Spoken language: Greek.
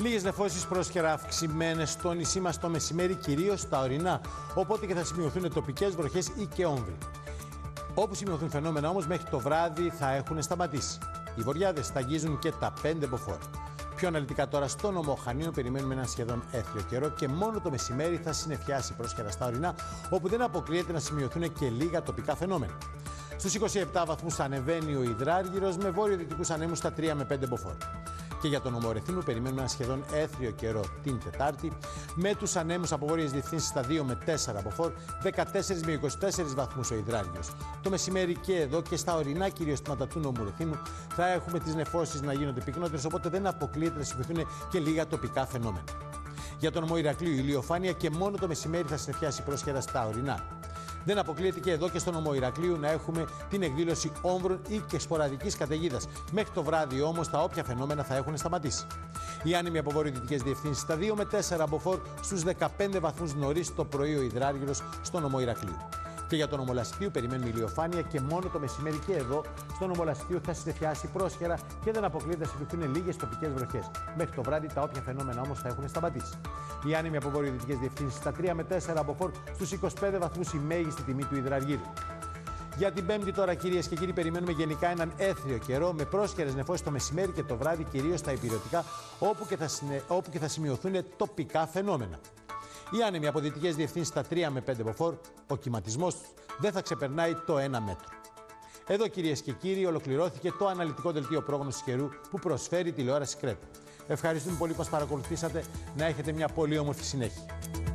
Λίγες νεφώσεις πρόσχερα αυξημένες στο νησί μας το μεσημέρι, κυρίως στα ορεινά. Οπότε και θα σημειωθούν τοπικές βροχές ή και όμβροι. Όπου σημειωθούν φαινόμενα όμως, μέχρι το βράδυ θα έχουν σταματήσει. Οι βοριάδες θα αγγίζουν και τα 5 μποφόρ. Πιο αναλυτικά τώρα, στο νομό Χανίων περιμένουμε έναν σχεδόν έθριο καιρό και μόνο το μεσημέρι θα συννεφιάσει πρόσχερα στα ορεινά, όπου δεν αποκλείεται να σημειωθούν και λίγα τοπικά φαινόμενα. Στους 27 βαθμούς ανεβαίνει ο Ιδράργυρος με βόρειο-δυτικούς ανέμους στα 3 με 5 μποφόρ. Και για τον νομό Ρεθύμνου περιμένουμε ένα σχεδόν έθριο καιρό την Τετάρτη, με τους ανέμους από βόρειες διευθύνσεις στα 2 με 4 μποφόρ, 14 με 24 βαθμούς ο Ιδράργυρος. Το μεσημέρι και εδώ και στα ορεινά κυρίως τμήματα του νομού Ρεθύμνου θα έχουμε τις νεφώσεις να γίνονται πυκνότερες, οπότε δεν αποκλείεται να σημειωθούν και λίγα τοπικά φαινόμενα. Για τον νομό Ηρακλείου ηλιοφάνεια και μόνο το μεσημέρι θα συννεφιάσει πρόσχερα στα ορεινά. Δεν αποκλείεται και εδώ και στο νομό Ηρακλείου να έχουμε την εκδήλωση όμβρων ή και σποραδικής καταιγίδας. Μέχρι το βράδυ όμως τα όποια φαινόμενα θα έχουν σταματήσει. Οι άνεμοι από βορειοδυτικές διευθύνσεις στα 2 με 4 μποφόρ, στους 15 βαθμούς νωρίς το πρωί ο Ιδράργυρος στο νομό Ηρακλείου. Και για τον νομό Λασιτίου περιμένουμε ηλιοφάνεια και μόνο το μεσημέρι και εδώ στο νομό Λασιτίου θα συννεφιάσει πρόσχερα και δεν αποκλείεται να σημειωθούν λίγες τοπικές βροχές. Μέχρι το βράδυ τα όποια φαινόμενα όμως θα έχουν σταματήσει. Οι άνεμοι από βορειοδυτικές διευθύνσεις στα 3 με 4 μποφόρ, στους 25 βαθμούς η μέγιστη τιμή του Ιδραργύρου. Για την Πέμπτη τώρα, κυρίες και κύριοι, περιμένουμε γενικά έναν έθριο καιρό με πρόσχερες νεφώσεις το μεσημέρι και το βράδυ, κυρίως στα υπηρετικά, όπου και θα σημειωθούν τοπικά φαινόμενα. Οι άνεμοι από δυτικές διευθύνσεις στα 3 με 5 μποφόρ, ο κυματισμός δεν θα ξεπερνάει το 1 μέτρο. Εδώ, κυρίες και κύριοι, ολοκληρώθηκε το αναλυτικό δελτίο πρόγνωσης καιρού που προσφέρει τηλεόραση Κρέτα. Ευχαριστούμε πολύ που μας παρακολουθήσατε. Να έχετε μια πολύ όμορφη συνέχεια.